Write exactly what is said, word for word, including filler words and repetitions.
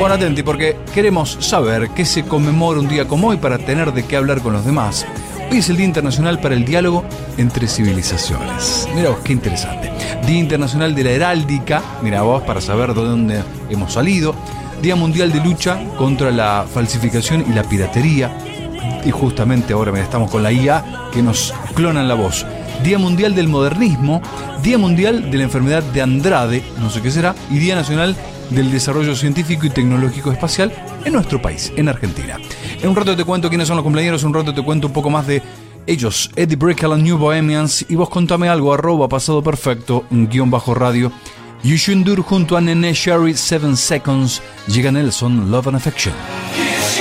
Bueno, atenti, porque queremos saber qué se conmemora un día como hoy para tener de qué hablar con los demás. Hoy es el Día Internacional para el Diálogo entre Civilizaciones. Mira vos, qué interesante. Día Internacional de la Heráldica, mira vos, para saber de dónde hemos salido. Día Mundial de Lucha contra la Falsificación y la Piratería. Y justamente ahora mira, estamos con la I A que nos clonan la voz. Día Mundial del Modernismo. Día Mundial de la Enfermedad de Andrade, no sé qué será. Y Día Nacional del Desarrollo Científico y Tecnológico Espacial en nuestro país, en Argentina. En un rato te cuento quiénes son los cumpleaños, un rato te cuento un poco más de ellos, Eddie Brickell and New Bohemians, y vos contame algo, arroba pasado perfecto, guión bajo radio. You Should Do junto a Nene Sherry, Seven Seconds, llega Nelson, Love and Affection.